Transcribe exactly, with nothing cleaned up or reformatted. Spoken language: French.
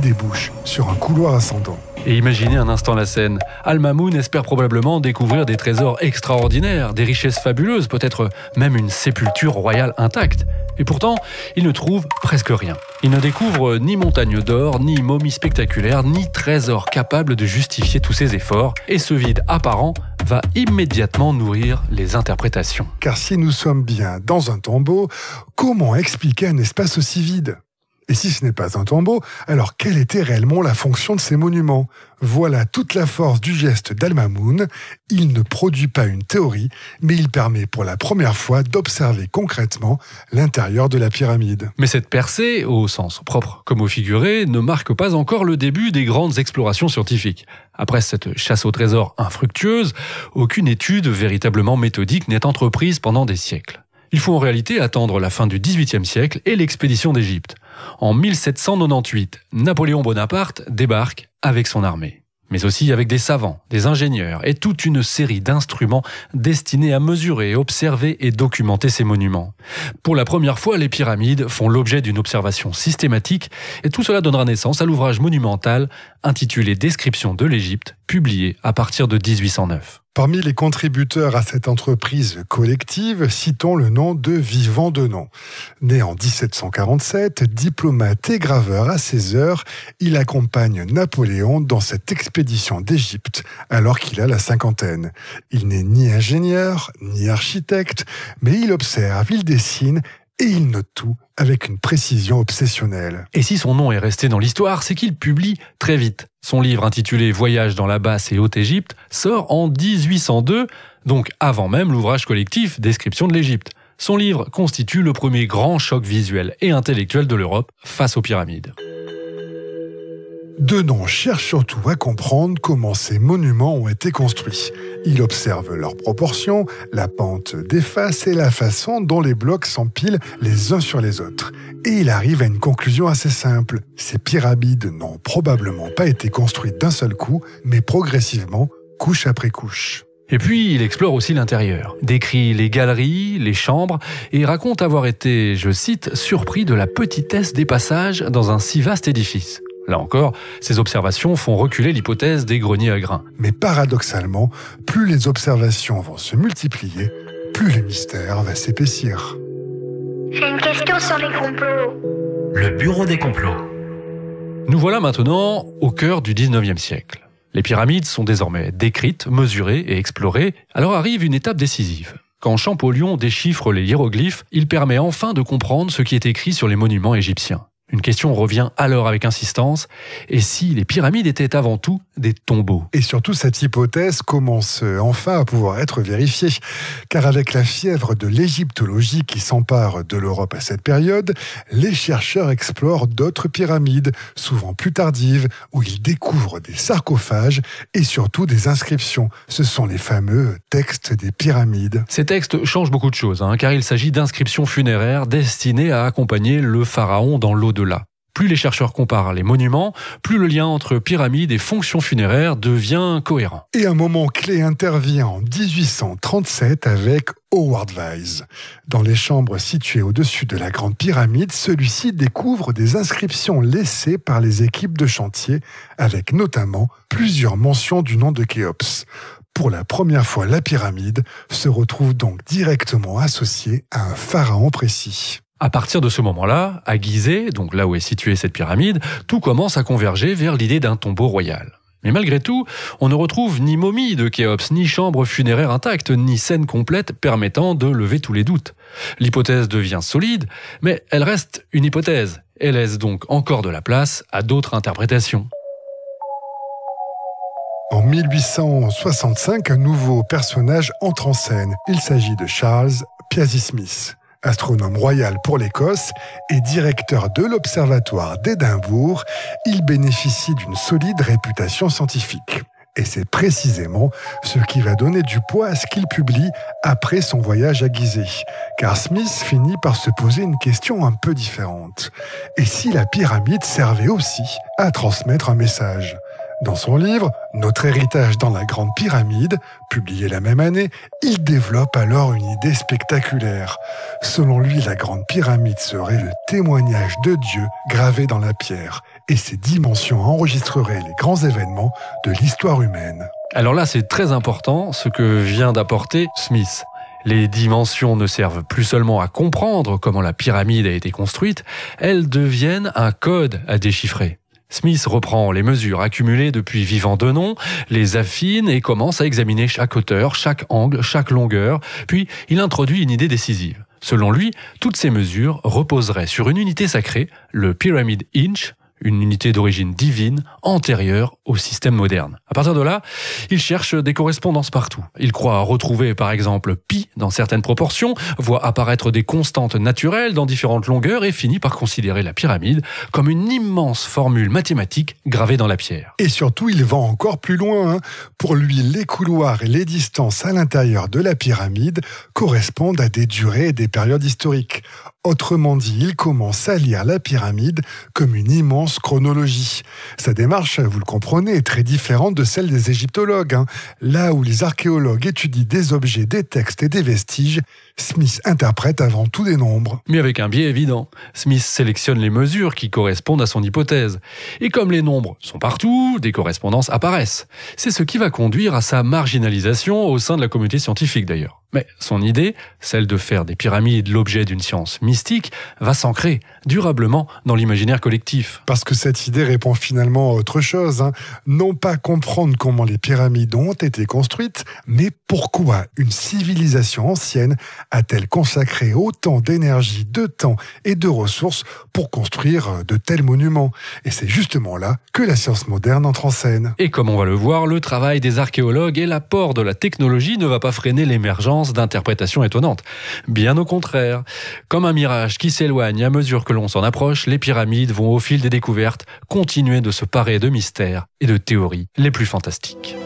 débouche sur un couloir ascendant. Et imaginez un instant la scène. Al-Mamoun espère probablement découvrir des trésors extraordinaires, des richesses fabuleuses, peut-être même une sépulture royale intacte. Et pourtant, il ne trouve presque rien. Il ne découvre ni montagne d'or, ni momie spectaculaire, ni trésor capable de justifier tous ses efforts. Et ce vide apparent va immédiatement nourrir les interprétations. Car si nous sommes bien dans un tombeau, comment expliquer un espace aussi vide ? Et si ce n'est pas un tombeau, alors quelle était réellement la fonction de ces monuments ? Voilà toute la force du geste d'Al-Mamoun. Il ne produit pas une théorie, mais il permet pour la première fois d'observer concrètement l'intérieur de la pyramide. Mais cette percée, au sens propre comme au figuré, ne marque pas encore le début des grandes explorations scientifiques. Après cette chasse au trésor infructueuse, aucune étude véritablement méthodique n'est entreprise pendant des siècles. Il faut en réalité attendre la fin du dix-huitième siècle et l'expédition d'Égypte. En mille sept cent quatre-vingt-dix-huit, Napoléon Bonaparte débarque avec son armée, mais aussi avec des savants, des ingénieurs et toute une série d'instruments destinés à mesurer, observer et documenter ces monuments. Pour la première fois, les pyramides font l'objet d'une observation systématique et tout cela donnera naissance à l'ouvrage monumental intitulé « Description de l'Égypte », publié à partir de dix-huit cent neuf. Parmi les contributeurs à cette entreprise collective, citons le nom de Vivant Denon. Né en dix-sept cent quarante-sept, diplomate et graveur à ses heures, il accompagne Napoléon dans cette expédition d'Égypte alors qu'il a la cinquantaine. Il n'est ni ingénieur, ni architecte, mais il observe, il dessine et il note tout avec une précision obsessionnelle. Et si son nom est resté dans l'histoire, c'est qu'il publie très vite. Son livre intitulé « Voyage dans la basse et haute Égypte » sort en dix-huit cent deux, donc avant même l'ouvrage collectif « Description de l'Égypte ». Son livre constitue le premier grand choc visuel et intellectuel de l'Europe face aux pyramides. Denon cherche surtout à comprendre comment ces monuments ont été construits. Il observe leurs proportions, la pente des faces et la façon dont les blocs s'empilent les uns sur les autres. Et il arrive à une conclusion assez simple. Ces pyramides n'ont probablement pas été construites d'un seul coup, mais progressivement, couche après couche. Et puis, il explore aussi l'intérieur, décrit les galeries, les chambres, et raconte avoir été, je cite, « surpris de la petitesse des passages dans un si vaste édifice ». Là encore, ces observations font reculer l'hypothèse des greniers à grains. Mais paradoxalement, plus les observations vont se multiplier, plus le mystère va s'épaissir. J'ai une question sur les complots. Le bureau des complots. Nous voilà maintenant au cœur du dix-neuvième siècle. Les pyramides sont désormais décrites, mesurées et explorées, alors arrive une étape décisive. Quand Champollion déchiffre les hiéroglyphes, il permet enfin de comprendre ce qui est écrit sur les monuments égyptiens. Une question revient alors avec insistance, et si les pyramides étaient avant tout des tombeaux ? Et surtout, cette hypothèse commence enfin à pouvoir être vérifiée, car avec la fièvre de l'égyptologie qui s'empare de l'Europe à cette période, les chercheurs explorent d'autres pyramides, souvent plus tardives, où ils découvrent des sarcophages et surtout des inscriptions. Ce sont les fameux textes des pyramides. Ces textes changent beaucoup de choses, hein, car il s'agit d'inscriptions funéraires destinées à accompagner le pharaon dans l'au-delà. Plus les chercheurs comparent les monuments, plus le lien entre pyramide et fonction funéraire devient cohérent. Et un moment clé intervient en dix-huit cent trente-sept avec Howard Wise. Dans les chambres situées au-dessus de la Grande Pyramide, celui-ci découvre des inscriptions laissées par les équipes de chantier, avec notamment plusieurs mentions du nom de Khéops. Pour la première fois, la pyramide se retrouve donc directement associée à un pharaon précis. À partir de ce moment-là, à Gizeh, donc là où est située cette pyramide, tout commence à converger vers l'idée d'un tombeau royal. Mais malgré tout, on ne retrouve ni momie de Khéops, ni chambre funéraire intacte, ni scène complète permettant de lever tous les doutes. L'hypothèse devient solide, mais elle reste une hypothèse, et laisse donc encore de la place à d'autres interprétations. En mille huit cent soixante-cinq, un nouveau personnage entre en scène. Il s'agit de Charles Piazzi Smith. Astronome royal pour l'Écosse et directeur de l'Observatoire d'Édimbourg, il bénéficie d'une solide réputation scientifique. Et c'est précisément ce qui va donner du poids à ce qu'il publie après son voyage à Gizeh. Car Smith finit par se poser une question un peu différente. Et si la pyramide servait aussi à transmettre un message ? Dans son livre « Notre héritage dans la Grande Pyramide », publié la même année, il développe alors une idée spectaculaire. Selon lui, la Grande Pyramide serait le témoignage de Dieu gravé dans la pierre. et ces dimensions enregistreraient les grands événements de l'histoire humaine. Alors là, c'est très important ce que vient d'apporter Smith. Les dimensions ne servent plus seulement à comprendre comment la pyramide a été construite, elles deviennent un code à déchiffrer. Smith reprend les mesures accumulées depuis Vivant Denon, les affine et commence à examiner chaque hauteur, chaque angle, chaque longueur, puis il introduit une idée décisive. Selon lui, toutes ces mesures reposeraient sur une unité sacrée, le Pyramid Inch, une unité d'origine divine antérieure au système moderne. À partir de là, il cherche des correspondances partout. Il croit retrouver par exemple pi dans certaines proportions, voit apparaître des constantes naturelles dans différentes longueurs et finit par considérer la pyramide comme une immense formule mathématique gravée dans la pierre. Et surtout, il va encore plus loin. Hein. Pour lui, les couloirs et les distances à l'intérieur de la pyramide correspondent à des durées et des périodes historiques. Autrement dit, il commence à lire la pyramide comme une immense chronologie. Sa démarche, vous le comprenez, est très différente de celle des égyptologues. Hein. Là où les archéologues étudient des objets, des textes et des vestiges, Smith interprète avant tout des nombres. Mais avec un biais évident. Smith sélectionne les mesures qui correspondent à son hypothèse. Et comme les nombres sont partout, des correspondances apparaissent. C'est ce qui va conduire à sa marginalisation au sein de la communauté scientifique d'ailleurs. Mais son idée, celle de faire des pyramides l'objet d'une science mystique, va s'ancrer durablement dans l'imaginaire collectif. Parce que cette idée répond finalement à autre chose. Hein. Non pas comprendre comment les pyramides ont été construites, mais pourquoi une civilisation ancienne a-t-elle consacré autant d'énergie, de temps et de ressources pour construire de tels monuments? Et c'est justement là que la science moderne entre en scène. Et comme on va le voir, le travail des archéologues et l'apport de la technologie ne va pas freiner l'émergence d'interprétations étonnantes. Bien au contraire. Comme un mirage qui s'éloigne à mesure que l'on s'en approche, les pyramides vont au fil des découvertes continuer de se parer de mystères et de théories les plus fantastiques.